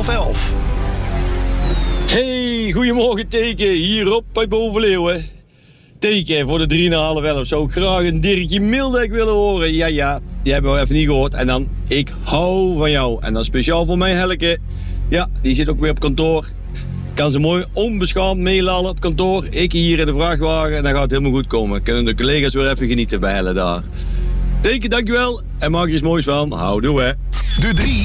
11:11. Hey, goedemorgen Teken, hier op bij Bovenleeuwen. Teken, voor de 3,5 zou ik graag een Dirkje Mildek willen horen. Ja, die hebben we even niet gehoord. En dan, ik hou van jou. En dan speciaal voor mijn Helke. Ja, die zit ook weer op kantoor. Kan ze mooi onbeschaamd meelallen op kantoor. Ik hier in de vrachtwagen en dan gaat het helemaal goed komen. Kunnen de collega's weer even genieten bij Helle daar. Teken, dankjewel. En maak er iets moois van. Houdoe hè. De 3